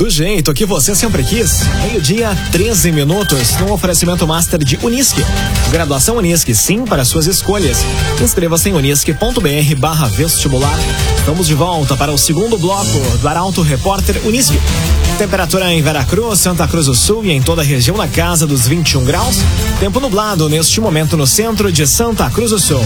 Do jeito que você sempre quis. 12:13, no oferecimento Master de Unisque. Graduação Unisque, sim, para suas escolhas. Inscreva-se em unisque.br/vestibular. Vamos de volta para o segundo bloco do Arauto Repórter Unisque. Temperatura em Veracruz, Santa Cruz do Sul e em toda a região na casa dos 21 graus. Tempo nublado neste momento no centro de Santa Cruz do Sul.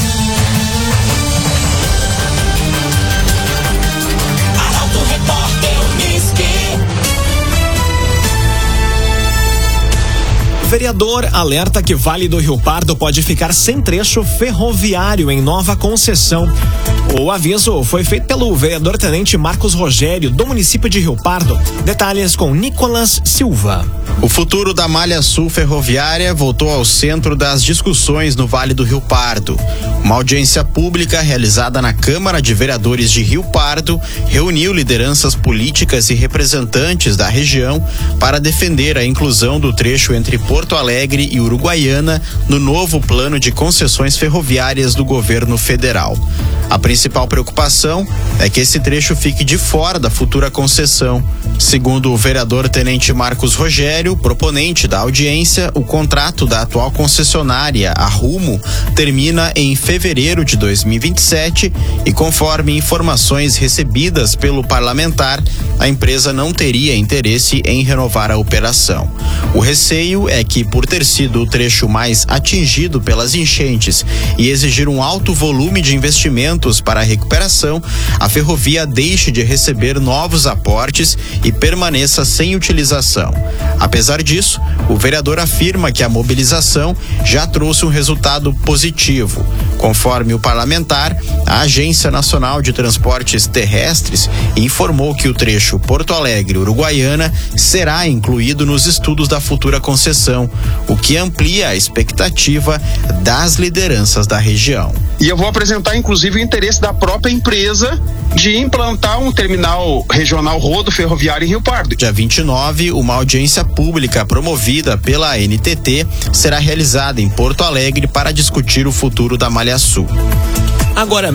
Vereador alerta que Vale do Rio Pardo pode ficar sem trecho ferroviário em nova concessão. O aviso foi feito pelo vereador tenente Marcos Rogério, do município de Rio Pardo. Detalhes com Nicolas Silva. O futuro da malha sul ferroviária voltou ao centro das discussões no Vale do Rio Pardo. Uma audiência pública realizada na Câmara de Vereadores de Rio Pardo reuniu lideranças políticas e representantes da região para defender a inclusão do trecho entre Porto Alegre e Uruguaiana no novo plano de concessões ferroviárias do governo federal. A principal preocupação é que esse trecho fique de fora da futura concessão. Segundo o vereador tenente Marcos Rogério, proponente da audiência, o contrato da atual concessionária, a Rumo, termina em fevereiro de 2027 e, conforme informações recebidas pelo parlamentar, a empresa não teria interesse em renovar a operação. O receio é que, por ter sido o trecho mais atingido pelas enchentes e exigir um alto volume de investimentos para a recuperação, a ferrovia deixe de receber novos aportes e permaneça sem utilização. Apesar disso, o vereador afirma que a mobilização já trouxe um resultado positivo. Conforme o parlamentar, a Agência Nacional de Transportes Terrestres informou que o trecho Porto Alegre-Uruguaiana será incluído nos estudos da futura concessão, o que amplia a expectativa das lideranças da região. E eu vou apresentar, inclusive, o interesse da própria empresa de implantar um terminal regional rodo ferroviário em Rio Pardo. Dia 29, uma audiência pública promovida pela ANTT será realizada em Porto Alegre para discutir o futuro da Malha Sul. Agora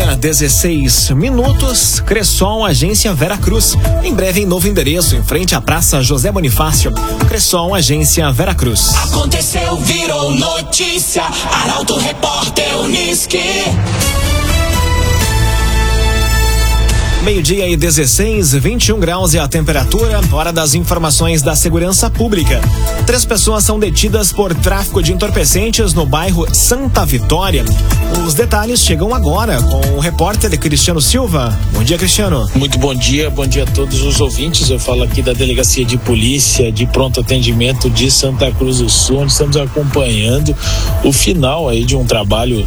12:16, Cressol, agência Veracruz. Em breve em novo endereço, em frente à Praça José Bonifácio. Cressol, agência Veracruz. Aconteceu, virou notícia. Arauto Repórter Unisque. 12:16, 21 graus é a temperatura. Hora das informações da segurança pública. 3 pessoas são detidas por tráfico de entorpecentes no bairro Santa Vitória. Os detalhes chegam agora com o repórter Cristiano Silva. Bom dia, Cristiano. Muito bom dia a todos os ouvintes. Eu falo aqui da Delegacia de Polícia de Pronto Atendimento de Santa Cruz do Sul, onde estamos acompanhando o final aí de um trabalho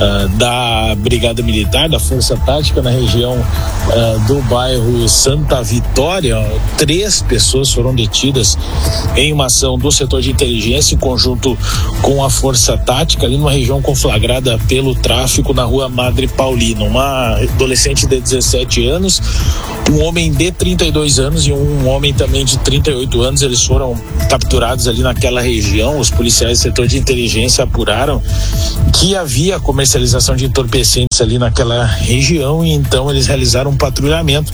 da Brigada Militar, da Força Tática na região do bairro Santa Vitória. 3 pessoas foram detidas em uma ação do setor de inteligência em conjunto com a Força Tática ali numa região conflagrada pelo tráfico na rua Madre Paulina. Uma adolescente de 17 anos, um homem de 32 anos e um homem também de 38 anos, eles foram capturados ali naquela região. Os policiais do setor de inteligência apuraram que havia comercialização de entorpecentes ali naquela região e então eles realizaram um patrulhamento.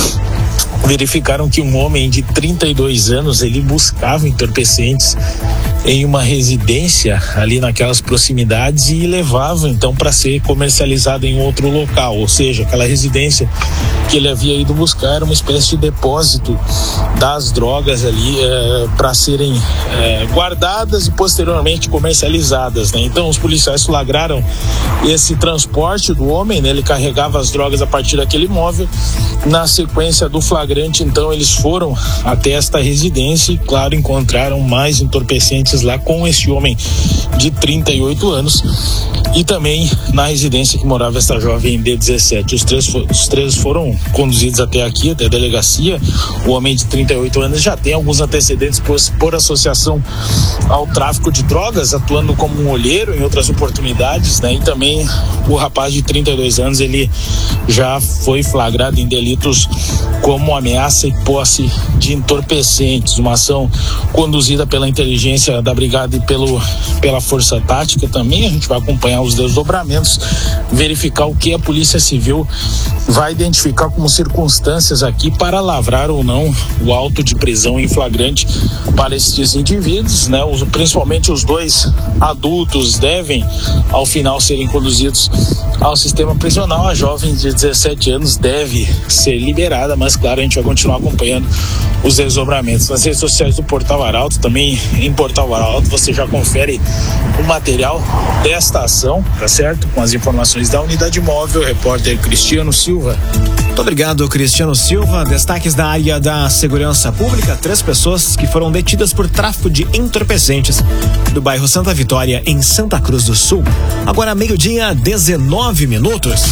Verificaram que um homem de 32 anos, ele buscava entorpecentes em uma residência ali naquelas proximidades e levava então para ser comercializado em outro local, ou seja, aquela residência que ele havia ido buscar era uma espécie de depósito das drogas ali para serem guardadas e posteriormente comercializadas, né? Então os policiais flagraram esse transporte do homem, né? Ele carregava as drogas a partir daquele imóvel. Na sequência do flagrante, então eles foram até esta residência e, claro, encontraram mais entorpecentes lá com esse homem de 38 anos e também na residência que morava esta jovem de 17. Os três foram conduzidos até aqui, até a delegacia. O homem de 38 anos já tem alguns antecedentes por associação ao tráfico de drogas, atuando como um olheiro em outras oportunidades, né? E também o rapaz de 32 anos, ele já foi flagrado em delitos como ameaça e posse de entorpecentes, uma ação conduzida pela inteligência Polícia da Brigada e pela Força Tática também. A gente vai acompanhar os desdobramentos, verificar o que a Polícia Civil vai identificar como circunstâncias aqui para lavrar ou não o auto de prisão em flagrante para esses indivíduos, né? Principalmente os dois adultos devem, ao final, serem conduzidos ao sistema prisional. A jovem de 17 anos deve ser liberada, mas claro, a gente vai continuar acompanhando os desdobramentos. Nas redes sociais do Portal Arauto, também em Portal Arauto, você já confere o material desta ação, tá certo? Com as informações da unidade móvel, repórter Cristiano Silva. Muito obrigado, Cristiano Silva. Destaques da área da segurança pública: 3 pessoas que foram detidas por tráfico de entorpecentes do bairro Santa Vitória, em Santa Cruz do Sul. Agora, 12:19.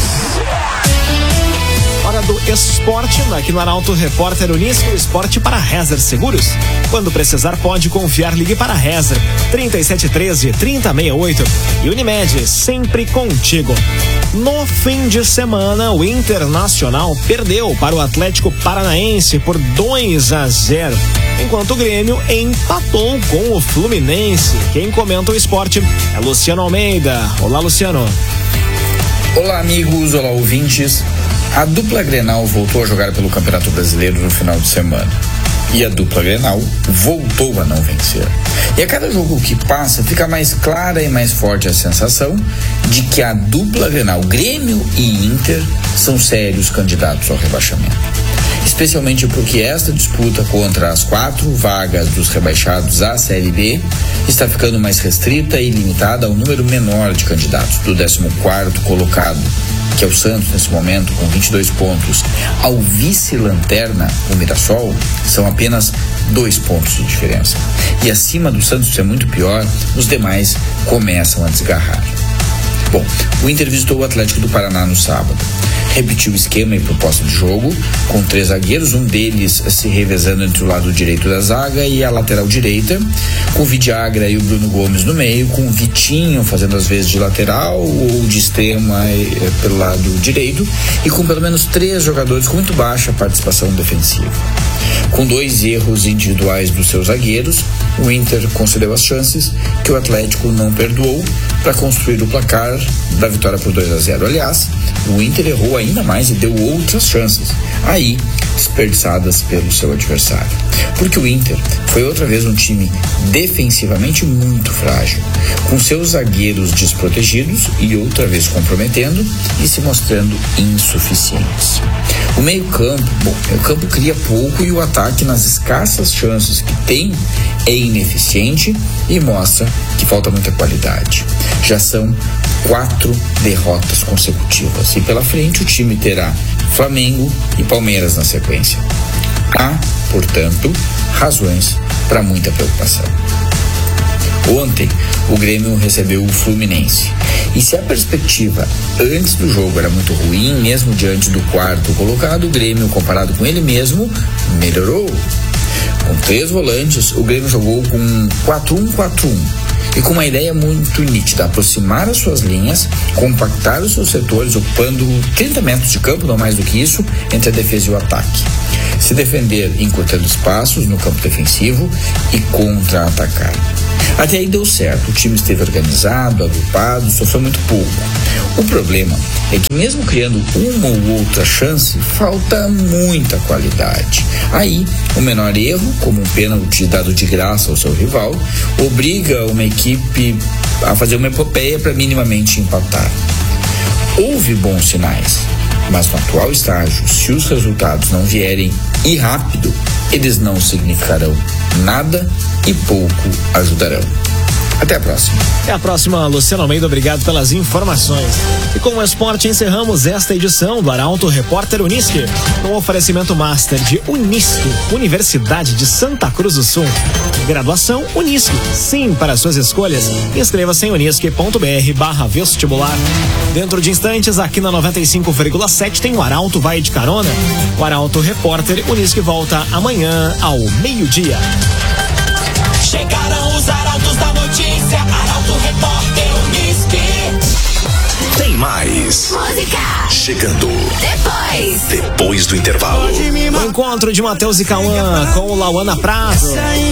Hora do esporte, aqui no Arauto Repórter Unisque, o esporte para Rezer Seguros. Quando precisar, pode confiar, ligue para Rezer 3713-3068. E Unimed, sempre contigo. No fim de semana, o Internacional perdeu para o Atlético Paranaense por 2-0, enquanto o Grêmio empatou com o Fluminense. Quem comenta o esporte é Luciano Almeida. Olá, Luciano. Olá, amigos, olá, ouvintes. A dupla Grenal voltou a jogar pelo Campeonato Brasileiro no final de semana. E a dupla Grenal voltou a não vencer. E a cada jogo que passa, fica mais clara e mais forte a sensação de que a dupla Grenal, Grêmio e Inter, são sérios candidatos ao rebaixamento. Especialmente porque esta disputa contra as 4 vagas dos rebaixados à Série B está ficando mais restrita e limitada ao número menor de candidatos. Do 14º colocado, que é o Santos nesse momento, com 22 pontos, ao vice-lanterna, o Mirassol, são apenas 2 pontos de diferença. E acima do Santos, isso é muito pior, os demais começam a desgarrar. Bom, o Inter visitou o Atlético do Paraná no sábado. Repetiu o esquema e proposta de jogo, com 3 zagueiros, um deles se revezando entre o lado direito da zaga e a lateral direita, com o Vidiagra e o Bruno Gomes no meio, com o Vitinho fazendo as vezes de lateral ou de extrema pelo lado direito, e com pelo menos 3 jogadores com muito baixa participação defensiva. Com 2 erros individuais dos seus zagueiros, o Inter concedeu as chances que o Atlético não perdoou para construir o placar da vitória por 2-0. Aliás, o Inter errou ainda mais e deu outras chances, aí desperdiçadas pelo seu adversário. Porque o Inter foi outra vez um time defensivamente muito frágil, com seus zagueiros desprotegidos e outra vez comprometendo e se mostrando insuficientes. O meio-campo, o campo cria pouco e o ataque, nas escassas chances que tem, é ineficiente e mostra que falta muita qualidade. Já são 4 derrotas consecutivas e pela frente o time terá Flamengo e Palmeiras na sequência. Há, portanto, razões para muita preocupação. Ontem, o Grêmio recebeu o Fluminense. E se a perspectiva antes do jogo era muito ruim, mesmo diante do 4º colocado, o Grêmio, comparado com ele mesmo, melhorou. Com 3 volantes, o Grêmio jogou com um 4-1-4-1 e com uma ideia muito nítida: aproximar as suas linhas, compactar os seus setores, ocupando 30 metros de campo, não mais do que isso, entre a defesa e o ataque. Se defender encurtando espaços no campo defensivo e contra-atacar. Até aí deu certo, o time esteve organizado, agrupado, sofreu muito pouco. O problema é que mesmo criando uma ou outra chance, falta muita qualidade. Aí, o menor erro, como um pênalti dado de graça ao seu rival, obriga uma equipe a fazer uma epopeia para minimamente empatar. Houve bons sinais, mas no atual estágio, se os resultados não vierem e rápido, eles não significarão nada e pouco ajudarão. Até a próxima. Até a próxima, Luciano Almeida. Obrigado pelas informações. E com o esporte encerramos esta edição do Arauto Repórter Unisque, com oferecimento master de Unisque, Universidade de Santa Cruz do Sul. Graduação Unisque, sim para suas escolhas. Inscreva-se em unisque.br/vestibular. Dentro de instantes, aqui na 95,7 tem o Arauto Vai de Carona. O Arauto Repórter Unisque volta amanhã ao meio-dia. Chegaram os arautos da notícia, Arauto Repórter Unisque. Tem mais. Música. Chegando. Depois do intervalo. O encontro de Matheus e Cauã com o Lauana Prazo.